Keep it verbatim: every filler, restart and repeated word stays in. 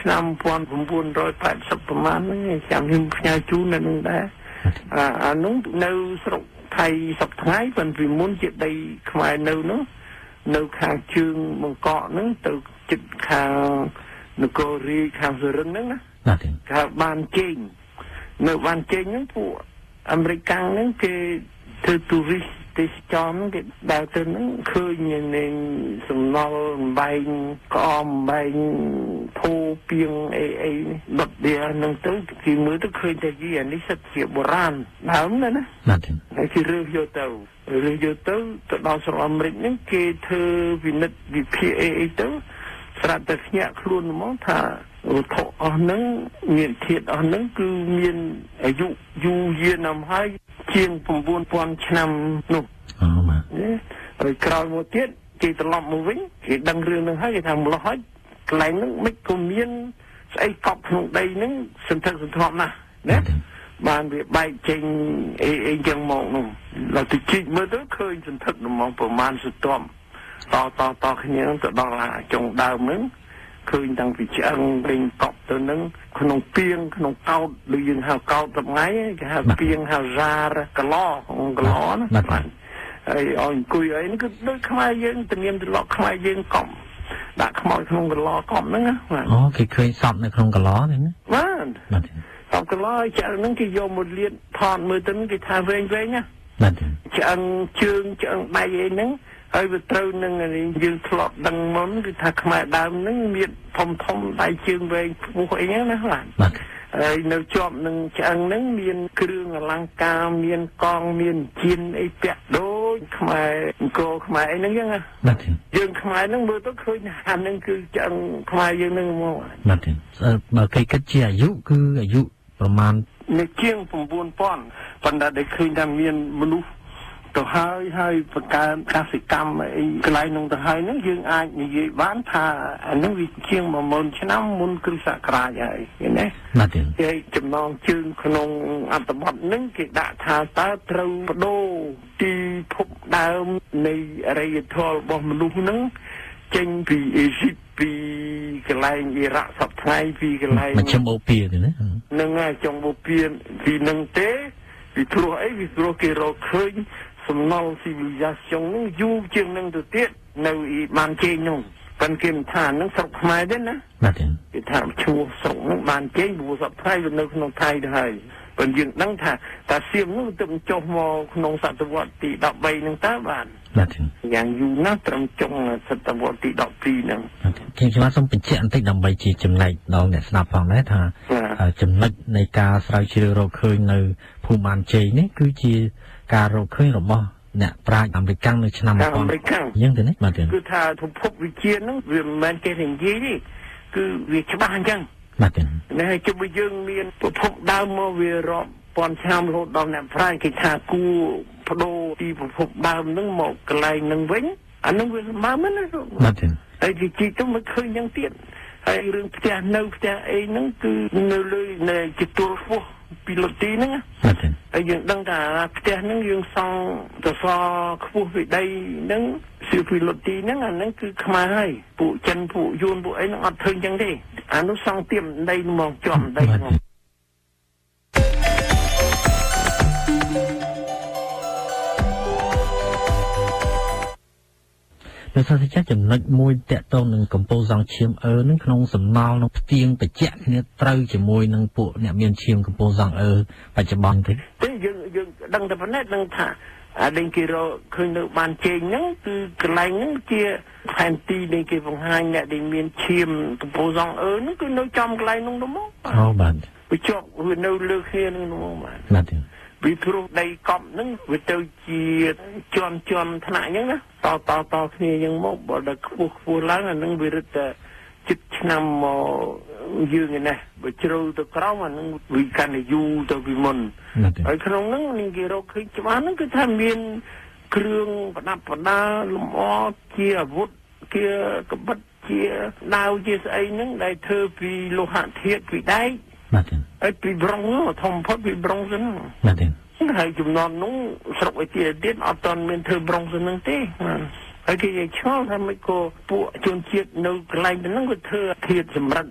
ឆ្នាំmột nghìn chín trăm tám mươiប្រហែលហ្នឹងចាំខ្ញុំផ្ញើជូននៅនឹងដែរអាអានោះនៅស្រុកថៃសប្តាហ៍ប៉ុន្តែពីមុនជាដីខ្មែរនៅនោះនៅខាងជើងបង្កក់ហ្នឹងទៅជិតខាងនគររាជខាងសរិនហ្នឹងណាគេបានជេងនៅបានជេងហ្នឹងពួកអាមេរិកហ្នឹងគេធ្វើទូរីសទេសចរគេដើរទៅហ្នឹងឃើញនៅសំណល់បែងក្អមបែងធូពីងអីអីដុតវាហ្នឹងទៅគេមើលទៅឃើញតែយីអានេះសិតជាបុរាណដើមណាណាហើយគេរើសយកទៅរើសយកទៅទៅដល់ស្រុកអាមេរិកហ្នឹងគេធ្វើវិនិច្ឆ័យវិភាគអីអីទៅស្រាប់តែភ្ញាក់ខ្លួនហ្មងថាវត្ថុអស់ហ្នឹងមានធាតុអស់ហ្នឹងគឺមានអាយុយូរយារណាស់ហើយជាង9,000ឆ្នាំនោះអូបាទហើយក្រោយមកទៀតគេត្រឡប់មកវិញគេដឹងរឿងហ្នឹងហើយគេថាម្ល៉េះហើយកន្លែងហ្នឹងមិនក៏មានស្អីកប់ក្នុងដីហ្នឹងសន្ធឹកសន្ធាប់ណាស់ណាបានវាបែកចេញអីអីចឹងមកនោះដល់ទៅជីកមើលទៅឃើញសន្ធឹកហ្មងប្រមាណសន្ទាប់តតតគ្នាហ្នឹងទៅដល់ចុងដើមហ្នឹងឃើញតាំងពីឆ្អឹងវិញកប់ទៅនឹងក្នុងពីងក្នុងកោតដូចយើងហៅកោតថ្ងៃគេហៅពីងហៅរ៉ាកឡកឡណាបាទហើយឲ្យអង្គុយអីនេះគឺដូចខ្មែរយើងទំនៀមទម្លាប់ខ្មែរយើងកប់ដាក់ខ្មោចក្នុងកឡកប់ហ្នឹងណាបាទអូគេឃើញសពនៅក្នុងកឡហ្នឹងណាបាទបាទសពកឡឆ្អឹងហ្នឹងគេយកមកលាតថតមើលទៅគេថាវែងវែងណាបាទឆ្អឹងជើងឆ្អឹងដៃអីហ្នឹងហើយវាត្រូវនឹងយើងធ្លាប់ដឹងមុនគឺថាខ្មែរដើមហ្នឹងមានធំធំដៃជើងវែងខ្ពស់អីហ្នឹងណាបាទហើយនៅជាប់នឹងឆ្អឹងហ្នឹងមានគ្រឿងអលង្ការមានកងមានជៀនអីពាក់ដូចខ្មែរអង្គរខ្មែរអីហ្នឹងចឹងណាបាទយើងខ្មែរហ្នឹងមើលទៅឃើញអាហ្នឹងគឺឆ្អឹងខ្មែរយើងហ្នឹងមកបាទបើគេគិតជាអាយុគឺអាយុប្រមាណនៅជាង9,000ប៉ុន្តែដែលឃើញថាមានមនុស្សទៅហើយហើយបង្កើនកសិកម្មអីកន្លែងនោះទៅហើយហ្នឹងយើងអាចនិយាយបានថាអានេះវាជាងមួយម៉ឺនឆ្នាំមុនគ្រិស្តសករាជហើយឃើញទេបាទគេចំណងជើងក្នុងអត្ថបទហ្នឹងគេដាក់ថាតើត្រូវបដូរទីភពដើមនៃអរិយធម៌របស់មនុស្សហ្នឹងចេញពីអេស៊ីបពីកន្លែងអ៊ីរ៉ាក់សពថ្ងៃពីកន្លែងមជ្ឈមអូពីទេណាហ្នឹងហើយចុងអូពីពីហ្នឹងទេពីព្រោះអីពីព្រោះគេរកឃើញសំណល់ civilization ហ្នឹងយូរជាងនឹងទៅទៀតនៅបានជេងនោះប៉ុន្តែគេមិនថាហ្នឹងស្រុកខ្មែរទេណាបាទគេថាឈ្មោះស្រុកហ្នឹងបានជេងព្រោះសពថ្ងៃវានៅក្នុងថៃទៅហើយប៉ុន្តែយើងដឹងថាតាសៀមនោះទៅចុះមកក្នុងសតវត្សទីដប់បីហ្នឹងតើបានបាទយ៉ាងយូរណាស់ត្រឹមចុងសតវត្សទីដប់ពីរហ្នឹងខ្ញុំខ្ញុំសូមបញ្ជាក់បន្តិចដើម្បីជាចំណែកដល់អ្នកស្ដាប់ផងដែរថាចំណុចនៃការស្រាវជ្រាវរកឃើញនៅភូមិបានជ័យនេះគឺជាការរកឃើញរបស់អ្នកប្រាជ្ញអាមេរិកនៅឆ្នាំអាមេរិកអញ្ចឹងទេណាបាទគឺថាពិភពវិទ្យាហ្នឹងវាមិនមែនគេនិយាយទេគឺវាច្បាស់អញ្ចឹងបាទនេះហើយជុំយើងមានពិភពដើមមកវារាប់ពាន់ឆ្នាំរហូតដល់អ្នកប្រាជ្ញគេថាគួរបដូរទីពិភពដើមហ្នឹងមកកន្លែងហ្នឹងវិញអាហ្នឹងវាស្មើមិនណាបាទហើយជីជីទៅមិនឃើញយ៉ាងទៀតហើយរឿងផ្ទះនៅផ្ទះអីហ្នឹងគឺនៅលើនៃជាទួលខ្ពស់ពីលុតទីហ្នឹងបាទហើយយើងដឹងថាផ្ទះហ្នឹងយើងសង់ទៅសខ្ពស់ពីដីហ្នឹងសៀវពីលុតទីហ្នឹងអាហ្នឹងគឺខ្មែរហើយពួកចិនពួកយួនពួកអីហ្នឹងអត់ឃើញចឹងទេអានោះសង់ទៀមដីមកជាប់ដីមកដោយសារតែចំណុចមួយតាក់ទងនឹងកម្ពុជាសង្ឈាមអឺនឹងក្នុងសំណល់នឹងផ្ទៀងបច្ចៈគ្នាត្រូវជាមួយនឹងពួកអ្នកមានឈាមកម្ពុជាសង្អឺបច្ចុប្បន្នទេទេយើងយើងដឹងតែប៉ុណ្ណេះដឹងថាអាដែលគេរកឃើញនៅបានជេងហ្នឹងគឺកន្លែងហ្នឹងជាផែនទីនៃគេបង្ហាញអ្នកដែលមានឈាមកម្ពុជាសង្អឺហ្នឹងគឺនៅចំកន្លែងហ្នឹងទៅមកអូបាទវាជាប់វានៅលើគ្នាហ្នឹងទៅមកបាទបាទពីព្រោះដីកប់ហ្នឹងវាទៅជាជាន់ជាន់ថ្នាក់អញ្ចឹងណាតតតគ្នាអញ្ចឹងមកបើដល់ខ្ពស់ខ្ពស់ឡើងអាហ្នឹងវារឹតតែជិតឆ្នាំមកយើងឯណាបើជ្រៅទៅក្រោមអាហ្នឹងវាកាន់តែយូរទៅពីមុនហើយក្នុងហ្នឹងនឹងគេរកឃើញច្បាស់ហ្នឹងគឺថាមានគ្រឿងប្រដាប់ប្រដាលម្អជាអាវុធជាកបិតជាដាវជាស្អីហ្នឹងដែលធ្វើពីលោហៈធាតុពីដែកបាទហើយពីប្រុងធំផុតពីប្រុងហ្នឹងបាទហើយចំនួននោះស្រុកឯទៀតទៀតអត់ទាន់មានធ្វើប្រុងហ្នឹងទេបាទហើយគេឆ្ងល់ថាមិនក៏ពួកជនជាតិនៅកន្លែងហ្នឹងក៏ធ្វើធាតុសម្រាប់